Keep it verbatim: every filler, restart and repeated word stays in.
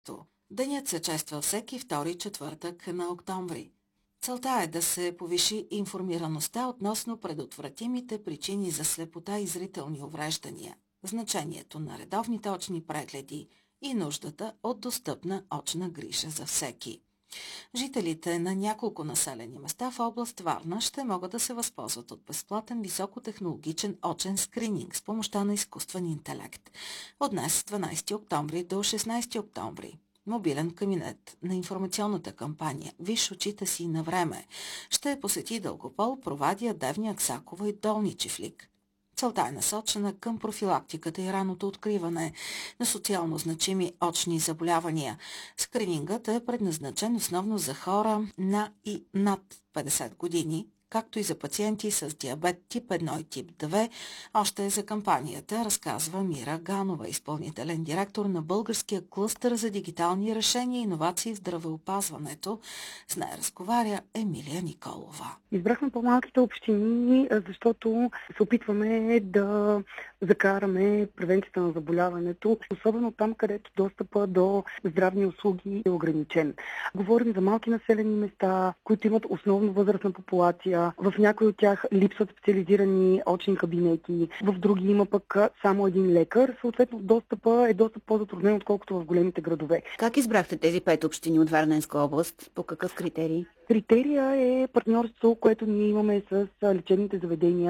Денят се чества всеки втори четвъртък на октомври. Целта е да се повиши информираността относно предотвратимите причини за слепота и зрителни увреждания, значението на редовните очни прегледи и нуждата от достъпна очна грижа за всеки. Жителите на няколко населени места в област Варна ще могат да се възползват от безплатен високотехнологичен очен скрининг с помощта на изкуствен интелект. От днес, дванадесети октомври до шестнадесети октомври, мобилен кабинет на информационната кампания «Виж очите си на време» ще посети Дългопол, Провадия, Девня, Аксаково и Долни Чифлик. Целта е насочена към профилактиката и раното откриване на социално значими очни заболявания. Скринингът е предназначен основно за хора на и над петдесет години, както и за пациенти с диабет тип едно и тип две. Още за кампанията разказва Мира Ганова, изпълнителен директор на Българския клъстър за дигитални решения и иновации в здравеопазването. С нея разговаря Емилия Николова. Избрахме по-малките общини, защото се опитваме да закараме превенцията на заболяването, особено там, където достъпа до здравни услуги е ограничен. Говорим за малки населени места, които имат основно възрастна популация. В някои от тях липсват специализирани очни кабинети, в други има пък само един лекар. Съответно, достъпа е доста по-затруднен, отколкото в големите градове. Как избрахте тези пет общини от Варненска област? По какъв критерий? Критерия е партньорство, което ние имаме с лечебните заведения.